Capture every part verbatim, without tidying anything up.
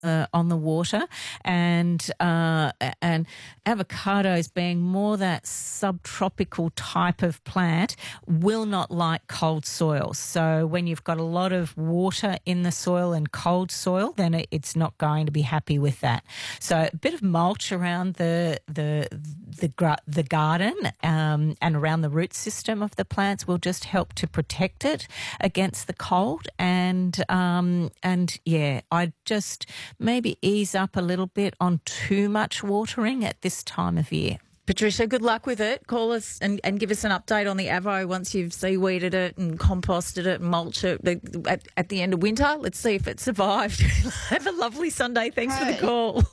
Uh, on the water, and uh, and avocados, being more that subtropical type of plant, will not like cold soil. So when you've got a lot of water in the soil and cold soil, then it, it's not going to be happy with that. So a bit of mulch around the the the, gra- the garden um, and around the root system of the plants will just help to protect it against the cold. And um, and yeah, I just maybe ease up a little bit on too much watering at this time of year. Patricia, good luck with it. Call us and, and give us an update on the avo once you've seaweeded it and composted it and mulched it at, at the end of winter. Let's see if it survived. Have a lovely Sunday. Thanks hey. for the call.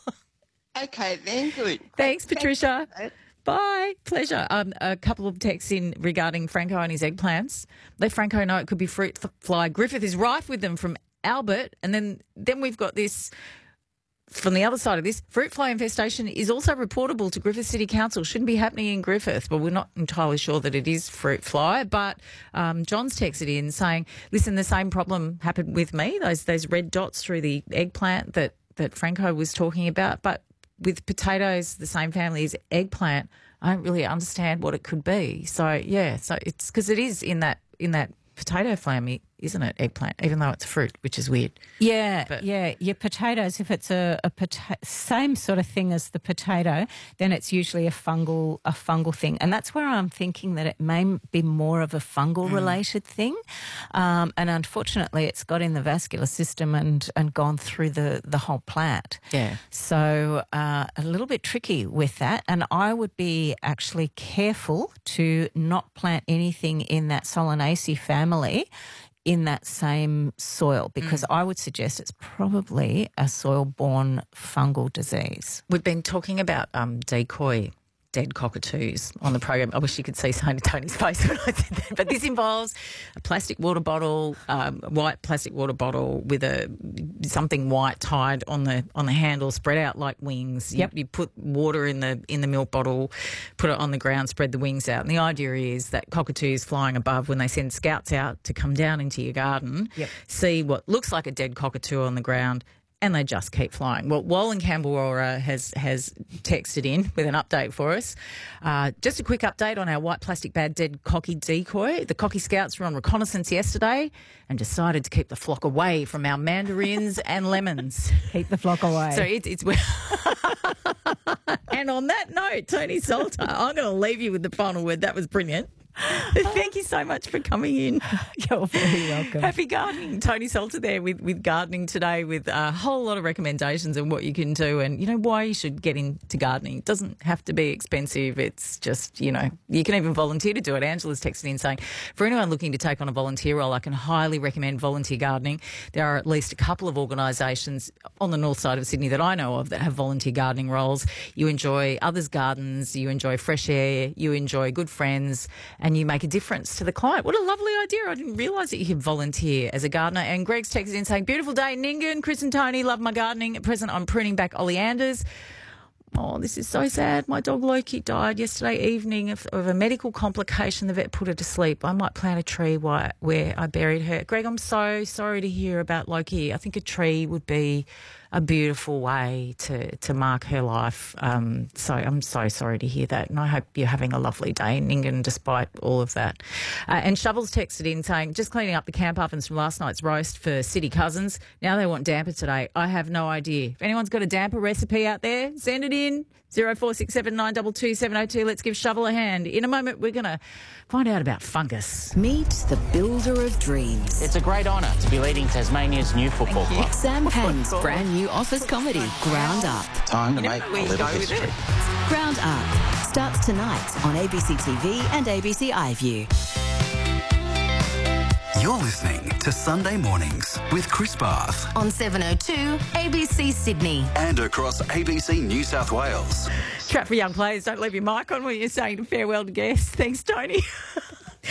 Okay, then, good. Thanks, Patricia. Thanks. Bye. Pleasure. Um, a couple of texts in regarding Franco and his eggplants. Let Franco know it could be fruit fly. Griffith is rife with them from Albert. And then, then we've got this from the other side of this. Fruit fly infestation is also reportable to Griffith City Council. Shouldn't be happening in Griffith. Well, we're not entirely sure that it is fruit fly, but um, John's texted in saying, listen, the same problem happened with me, those those red dots through the eggplant that, that Franco was talking about. But with potatoes, the same family as eggplant, I don't really understand what it could be. So, yeah, so it's because it is in that in that potato family, isn't it, eggplant, even though it's fruit, which is weird. Yeah, but, yeah. Your potatoes, if it's a, a pota- same sort of thing as the potato, then it's usually a fungal a fungal thing. And that's where I'm thinking that it may be more of a fungal-related mm. thing. Um, and unfortunately, it's got in the vascular system and, and gone through the, the whole plant. Yeah. So uh, a little bit tricky with that. And I would be actually careful to not plant anything in that Solanaceae family in that same soil, because mm. I would suggest it's probably a soil-borne fungal disease. We've been talking about um, decoy dead cockatoos on the program. I wish you could see Tony's face when I did that. But this involves a plastic water bottle, um, a white plastic water bottle with a something white tied on the on the handle, spread out like wings. Yep. You, you put water in the in the milk bottle, put it on the ground, spread the wings out. And the idea is that cockatoos flying above, when they send scouts out to come down into your garden, yep. see what looks like a dead cockatoo on the ground, and they just keep flying. Well, Wallen Campbell has has texted in with an update for us. Uh, just a quick update on our white plastic bag dead cocky decoy. The cocky scouts were on reconnaissance yesterday and decided to keep the flock away from our mandarins and lemons. Keep the flock away. So it's... it's and on that note, Tony Salter, I'm going to leave you with the final word. That was brilliant. Thank you so much for coming in. You're very welcome. Happy gardening. Tony Salter there with, with gardening today, with a whole lot of recommendations on what you can do and, you know, why you should get into gardening. It doesn't have to be expensive. It's just, you know, you can even volunteer to do it. Angela's texted in saying, for anyone looking to take on a volunteer role, I can highly recommend volunteer gardening. There are at least a couple of organisations on the north side of Sydney that I know of that have volunteer gardening roles. You enjoy others' gardens, you enjoy fresh air, you enjoy good friends, and you make a difference to the client. What a lovely idea. I didn't realise that you could volunteer as a gardener. And Greg's texted in saying, beautiful day in Nyngan. Chris and Tony, love my gardening. At present, I'm pruning back oleanders. Oh, this is so sad. My dog Loki died yesterday evening of, of a medical complication. The vet put her to sleep. I might plant a tree where, where I buried her. Greg, I'm so sorry to hear about Loki. I think a tree would be a beautiful way to, to mark her life. Um, so I'm so sorry to hear that. And I hope you're having a lovely day in England despite all of that. Uh, and Shovels texted in saying, just cleaning up the camp ovens from last night's roast for City Cousins. Now they want damper today. I have no idea. If anyone's got a damper recipe out there, send it in. zero four six seven nine two two seven zero two. Let's give Shovel a hand. In a moment, we're going to find out about fungus. Meet the builder of dreams. It's a great honour to be leading Tasmania's new football club. Sam Penn's brand new office comedy, Ground Up. Time to make a little history. Ground Up starts tonight on A B C T V and A B C iView. You're listening to Sunday Mornings with Chris Bath. On seven oh two A B C Sydney. And across A B C New South Wales. Trap for young players, don't leave your mic on when you're saying farewell to guests. Thanks, Tony.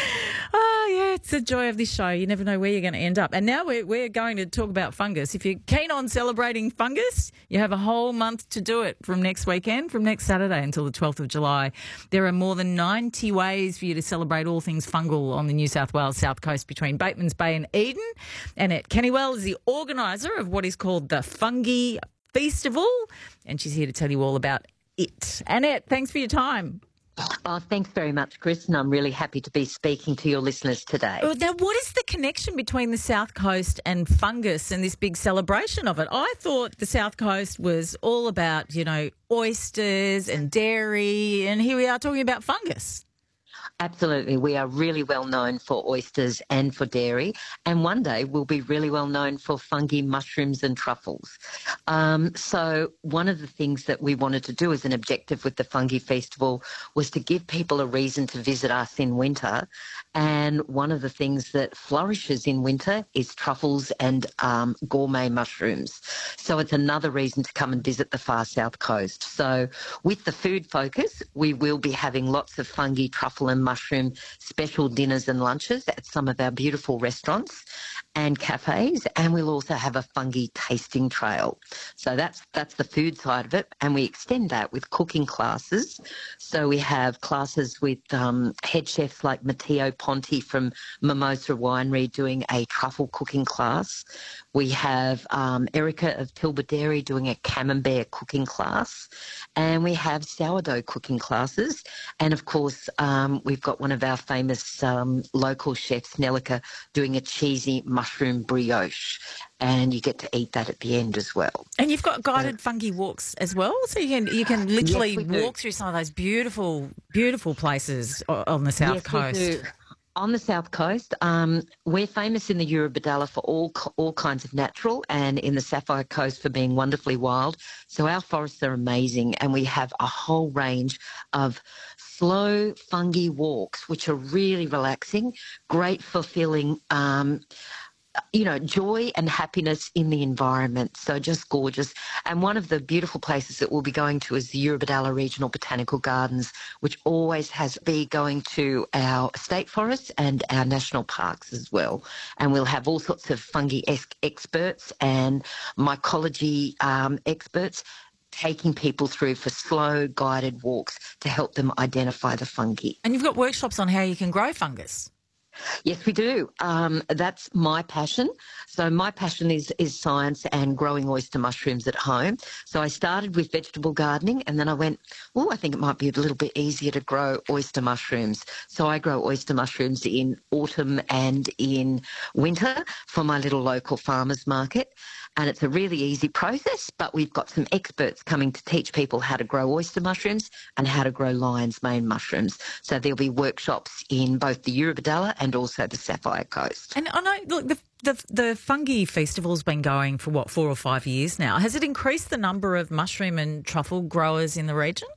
Oh, yeah, it's the joy of this show. You never know where you're going to end up. And now we're, we're going to talk about fungus. If you're keen on celebrating fungus, you have a whole month to do it from next weekend, from next Saturday until the twelfth of July. There are more than ninety ways for you to celebrate all things fungal on the New South Wales South Coast between Bateman's Bay and Eden. Annette Kennywell is the organiser of what is called the Fungi Festival, and she's here to tell you all about it. Annette, thanks for your time. Oh, thanks very much, Chris, and I'm really happy to be speaking to your listeners today. Now, what is the connection between the South Coast and fungus and this big celebration of it? I thought the South Coast was all about, you know, oysters and dairy, and here we are talking about fungus. Absolutely. We are really well known for oysters and for dairy, and one day we'll be really well known for fungi, mushrooms and truffles. Um, so one of the things that we wanted to do as an objective with the Fungi Festival was to give people a reason to visit us in winter, and one of the things that flourishes in winter is truffles and um, gourmet mushrooms. So it's another reason to come and visit the far South Coast. So with the food focus, we will be having lots of fungi, truffle and mushroom special dinners and lunches at some of our beautiful restaurants and cafes, and we'll also have a fungi tasting trail. So that's that's the food side of it, and we extend that with cooking classes. So we have classes with um, head chefs like Matteo Ponti from Mimosa Winery doing a truffle cooking class. We have um, Erica of Tilba Dairy doing a camembert cooking class, and we have sourdough cooking classes. And of course, um, we've got one of our famous um, local chefs, Nelica, doing a cheesy mushroom brioche, and you get to eat that at the end as well. And you've got guided fungi walks as well, so you can you can literally Yes, we do. walk through some of those beautiful, beautiful places o- on the South Yes, we Coast. do. On the South Coast, um, we're famous in the Eurobodalla for all all kinds of natural, and in the Sapphire Coast for being wonderfully wild. So our forests are amazing, and we have a whole range of slow fungi walks, which are really relaxing, great for feeling, um, you know, joy and happiness in the environment. So just gorgeous. And one of the beautiful places that we'll be going to is the Eurobodalla Regional Botanical Gardens, which always has be going to our state forests and our national parks as well. And we'll have all sorts of fungi ex- experts and mycology um, experts taking people through for slow guided walks to help them identify the fungi. And you've got workshops on how you can grow fungus. Yes, we do. Um, that's my passion. So my passion is is science and growing oyster mushrooms at home. So I started with vegetable gardening, and then I went, oh, I think it might be a little bit easier to grow oyster mushrooms. So I grow oyster mushrooms in autumn and in winter for my little local farmers market. And it's a really easy process, but we've got some experts coming to teach people how to grow oyster mushrooms and how to grow lion's mane mushrooms. So there'll be workshops in both the Eurobodalla and also the Sapphire Coast. And I know, look, the, the the Fungi Festival's been going for, what, four or five years now. Has it increased the number of mushroom and truffle growers in the region?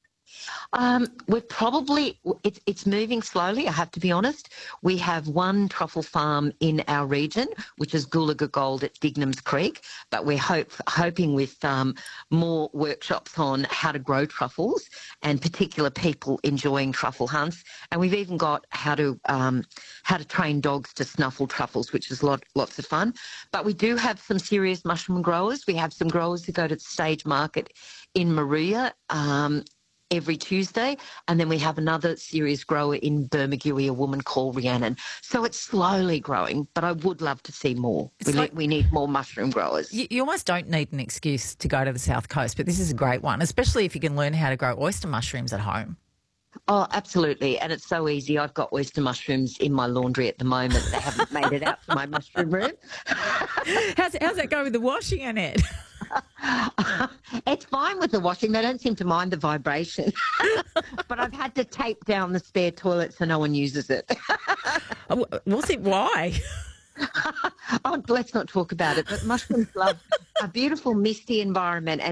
Um, we're probably, it's, it's moving slowly, I have to be honest. We have one truffle farm in our region, which is Goolaga Gold at Dignam's Creek, but we're hope, hoping with um, more workshops on how to grow truffles and particular people enjoying truffle hunts. And we've even got how to um, how to train dogs to snuffle truffles, which is lot, lots of fun. But we do have some serious mushroom growers. We have some growers who go to the Stage Market in Maria, um, every Tuesday, and then we have another serious grower in Bermagui, a woman called Rhiannon. So it's slowly growing, but I would love to see more. We, like- need, we need more mushroom growers. You, you almost don't need an excuse to go to the South Coast, but this is a great one, especially if you can learn how to grow oyster mushrooms at home. Oh, absolutely, and it's so easy. I've got oyster mushrooms in my laundry at the moment. They haven't made it out to my mushroom room. How's, how's that go with the washing, Annette? It's fine with the washing. They don't seem to mind the vibration. But I've had to tape down the spare toilet so no one uses it. We'll see why. Oh, let's not talk about it. But mushrooms love a beautiful misty environment. And